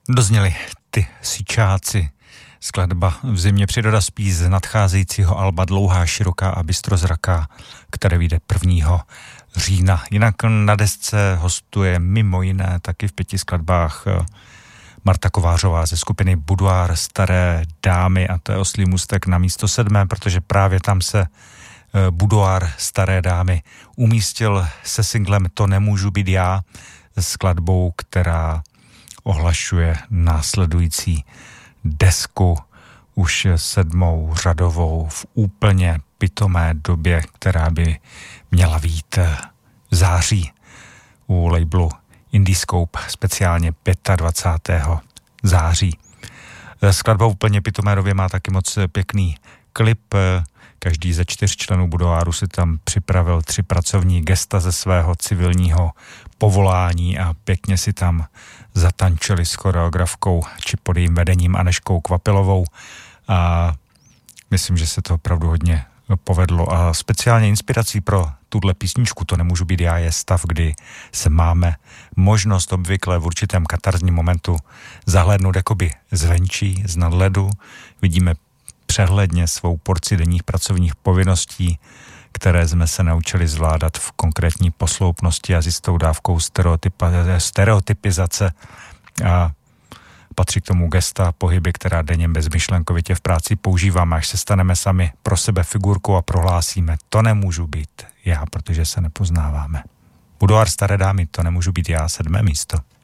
Dozněli Ty Syčáci, skladba V zimě přiroda spí z nadcházejícího alba Dlouhá, široká a bystrozraká, které vyjde 1. října. Jinak na desce hostuje mimo jiné taky v 5 skladbách Marta Kovářová ze skupiny Boudoir Staré dámy, a to je oslí můstek na místo 7, protože právě tam se Boudoir Staré dámy umístil se singlem To nemůžu být já, skladbou, která ohlašuje následující desku, už 7. řadovou v úplně pitomé době, která by měla vyjít v září u labelu Indiscope, speciálně 25. září. Skladba úplně pitomé době má taky moc pěkný klip. Každý ze 4 členů Boudoiru si tam připravil 3 pracovní gesta ze svého civilního povolání a pěkně si tam zatančili s choreografkou či pod jejím vedením Anežkou Kvapilovou a myslím, že se to opravdu hodně povedlo a speciálně inspirací pro tuhle písničku To nemůžu být já je stav, kdy se máme možnost obvykle v určitém katarzním momentu zahlédnout jakoby zvenčí, z nadhledu. Vidíme přehledně svou porci denních pracovních povinností, které jsme se naučili zvládat v konkrétní posloupnosti a s jistou dávkou stereotypizace a patří k tomu gesta, pohyby, která denně bezmyšlenkovitě v práci používáme, až se staneme sami pro sebe figurkou a prohlásíme, to nemůžu být já, protože se nepoznáváme. Boudoir Staré dámy, To nemůžu být já, 7. místo.